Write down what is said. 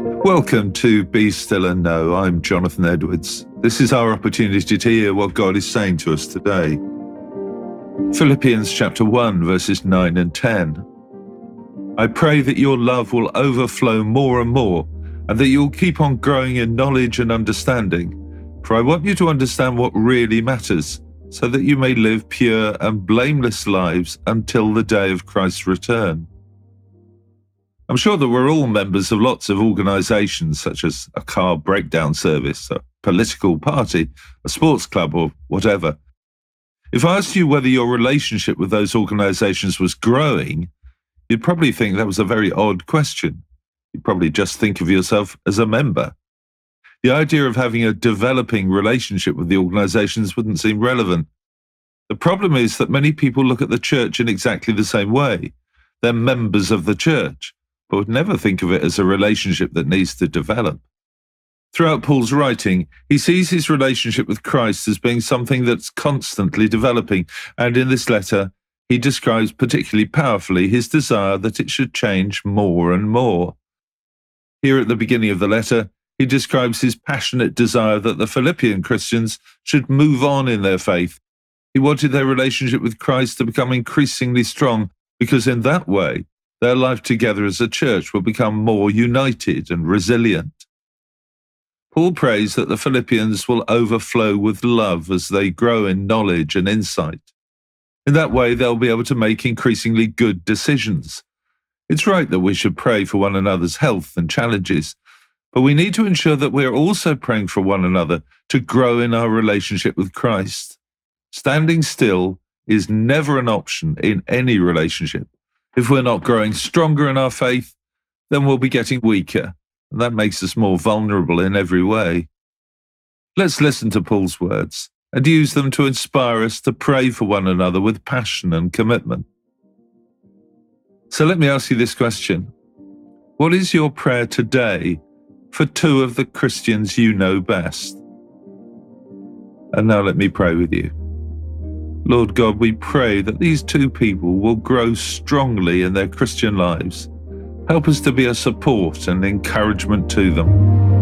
Welcome to Be Still and Know. I'm Jonathan Edwards. This is our opportunity to hear what God is saying to us today. Philippians chapter 1, verses 9 and 10. I pray that your love will overflow more and more, and that you'll keep on growing in knowledge and understanding. For I want you to understand what really matters, so that you may live pure and blameless lives until the day of Christ's return. I'm sure that we're all members of lots of organisations, such as a car breakdown service, a political party, a sports club, or whatever. If I asked you whether your relationship with those organisations was growing, you'd probably think that was a very odd question. You'd probably just think of yourself as a member. The idea of having a developing relationship with the organisations wouldn't seem relevant. The problem is that many people look at the church in exactly the same way. They're members of the church, but would never think of it as a relationship that needs to develop. Throughout Paul's writing, he sees his relationship with Christ as being something that's constantly developing, and in this letter, he describes particularly powerfully his desire that it should change more and more. Here at the beginning of the letter, he describes his passionate desire that the Philippian Christians should move on in their faith. He wanted their relationship with Christ to become increasingly strong, because in that way, their life together as a church will become more united and resilient. Paul prays that the Philippians will overflow with love as they grow in knowledge and insight. In that way, they'll be able to make increasingly good decisions. It's right that we should pray for one another's health and challenges, but we need to ensure that we're also praying for one another to grow in our relationship with Christ. Standing still is never an option in any relationship. If we're not growing stronger in our faith, then we'll be getting weaker, and that makes us more vulnerable in every way. Let's listen to Paul's words and use them to inspire us to pray for one another with passion and commitment. So let me ask you this question. What is your prayer today for two of the Christians you know best? And now let me pray with you. Lord God, we pray that these two people will grow strongly in their Christian lives. Help us to be a support and encouragement to them.